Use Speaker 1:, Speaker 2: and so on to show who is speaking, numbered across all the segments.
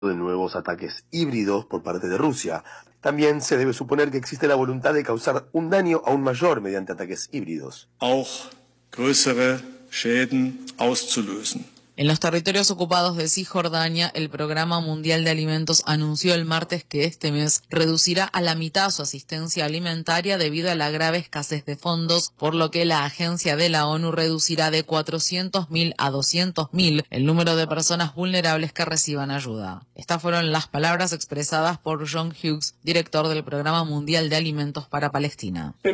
Speaker 1: de nuevos ataques híbridos por parte de Rusia. También se debe suponer que existe la voluntad de causar un daño aún mayor mediante ataques híbridos.
Speaker 2: Auch größere Schäden auszulösen.
Speaker 3: En los territorios ocupados de Cisjordania, el Programa Mundial de Alimentos anunció el martes que este mes reducirá a la mitad su asistencia alimentaria debido a la grave escasez de fondos, por lo que la agencia de la ONU reducirá de 400.000 a 200.000 el número de personas vulnerables que reciban ayuda. Estas fueron las palabras expresadas por John Hughes, director del Programa Mundial de Alimentos para Palestina.
Speaker 1: En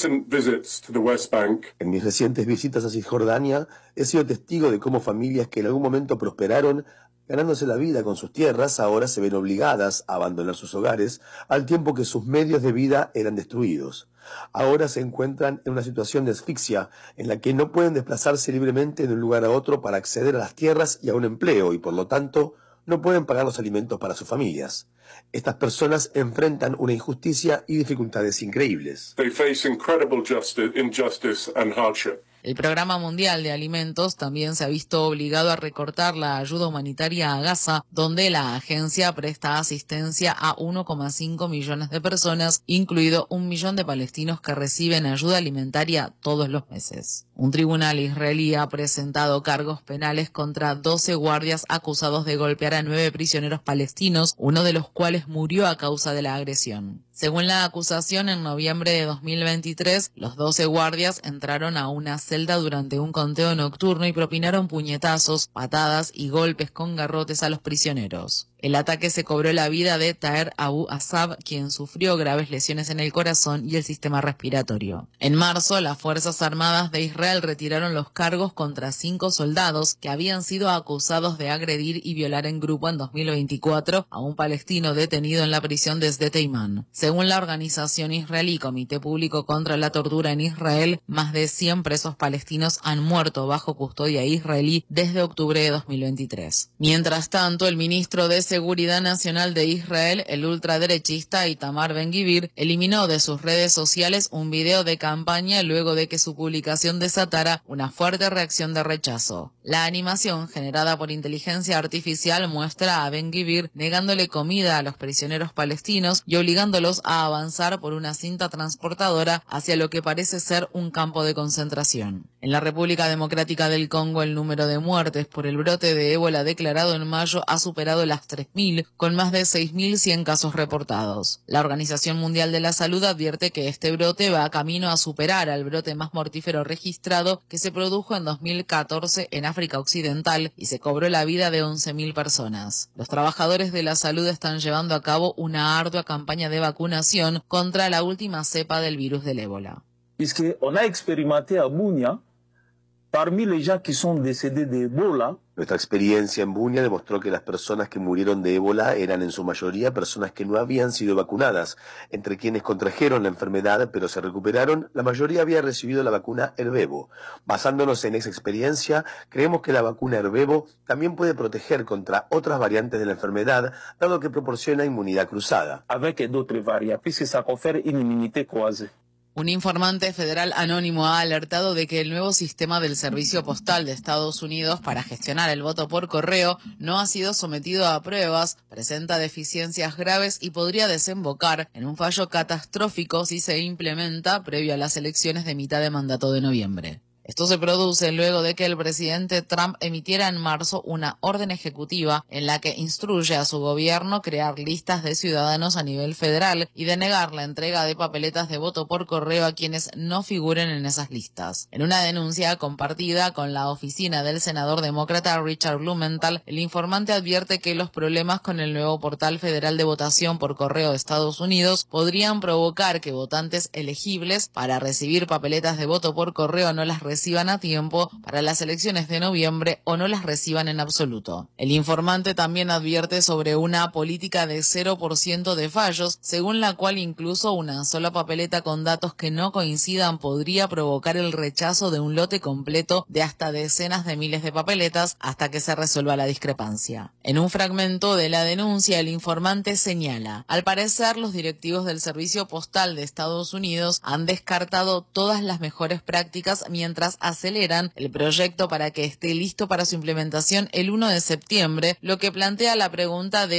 Speaker 1: mis recientes visitas a Cisjordania, he sido testigo de cómo familias que en algún momento prosperaron, ganándose la vida con sus tierras, ahora se ven obligadas a abandonar sus hogares, al tiempo que sus medios de vida eran destruidos. Ahora se encuentran en una situación de asfixia, en la que no pueden desplazarse libremente de un lugar a otro para acceder a las tierras y a un empleo, y por lo tanto, no pueden pagar los alimentos para sus familias. Estas personas enfrentan una injusticia y dificultades increíbles.
Speaker 4: They face incredible injustice and hardship.
Speaker 3: El Programa Mundial de Alimentos también se ha visto obligado a recortar la ayuda humanitaria a Gaza, donde la agencia presta asistencia a 1,5 millones de personas, incluido 1 millón de palestinos que reciben ayuda alimentaria todos los meses. Un tribunal israelí ha presentado cargos penales contra 12 guardias acusados de golpear a 9 prisioneros palestinos, uno de los cuales murió a causa de la agresión. Según la acusación, en noviembre de 2023, los 12 guardias entraron a una celda durante un conteo nocturno y propinaron puñetazos, patadas y golpes con garrotes a los prisioneros. El ataque se cobró la vida de Taher Abu Asab, quien sufrió graves lesiones en el corazón y el sistema respiratorio. En marzo, las Fuerzas Armadas de Israel retiraron los cargos contra 5 soldados que habían sido acusados de agredir y violar en grupo en 2024 a un palestino detenido en la prisión de Sde Teiman. Según la organización israelí Comité Público contra la Tortura en Israel, más de 100 presos palestinos han muerto bajo custodia israelí desde octubre de 2023. Mientras tanto, el ministro de Seguridad Nacional de Israel, el ultraderechista Itamar Ben-Gvir, eliminó de sus redes sociales un video de campaña luego de que su publicación desatara una fuerte reacción de rechazo. La animación, generada por inteligencia artificial, muestra a Ben-Gvir negándole comida a los prisioneros palestinos y obligándolos a avanzar por una cinta transportadora hacia lo que parece ser un campo de concentración. En la República Democrática del Congo, el número de muertes por el brote de ébola declarado en mayo ha superado las 3.000, con más de 6.100 casos reportados. La Organización Mundial de la Salud advierte que este brote va camino a superar al brote más mortífero registrado que se produjo en 2014 en África Occidental y se cobró la vida de 11.000 personas. Los trabajadores de la salud están llevando a cabo una ardua campaña de vacunación contra la última cepa del virus del ébola.
Speaker 5: Puisqu'on a expérimenté à Bunia, parmi les gens qui sont décédés d'Ebola,
Speaker 1: nuestra experiencia en Bunia demostró que las personas que murieron de ébola eran en su mayoría personas que no habían sido vacunadas. Entre quienes contrajeron la enfermedad pero se recuperaron, la mayoría había recibido la vacuna Ervebo. Basándonos en esa experiencia, creemos que la vacuna Ervebo también puede proteger contra otras variantes de la enfermedad, dado que proporciona inmunidad cruzada.
Speaker 5: avec d'autres variants, puisque ça confère une immunité croisée.
Speaker 3: Un informante federal anónimo ha alertado de que el nuevo sistema del Servicio Postal de Estados Unidos para gestionar el voto por correo no ha sido sometido a pruebas, presenta deficiencias graves y podría desembocar en un fallo catastrófico si se implementa previo a las elecciones de mitad de mandato de noviembre. Esto se produce luego de que el presidente Trump emitiera en marzo una orden ejecutiva en la que instruye a su gobierno crear listas de ciudadanos a nivel federal y denegar la entrega de papeletas de voto por correo a quienes no figuren en esas listas. En una denuncia compartida con la oficina del senador demócrata Richard Blumenthal, el informante advierte que los problemas con el nuevo portal federal de votación por correo de Estados Unidos podrían provocar que votantes elegibles para recibir papeletas de voto por correo no las reciban a tiempo para las elecciones de noviembre o no las reciban en absoluto. El informante también advierte sobre una política de 0% de fallos, según la cual incluso una sola papeleta con datos que no coincidan podría provocar el rechazo de un lote completo de hasta decenas de miles de papeletas hasta que se resuelva la discrepancia. En un fragmento de la denuncia, el informante señala: al parecer, los directivos del Servicio Postal de Estados Unidos han descartado todas las mejores prácticas mientras políticas aceleran el proyecto para que esté listo para su implementación el 1 de septiembre, lo que plantea la pregunta de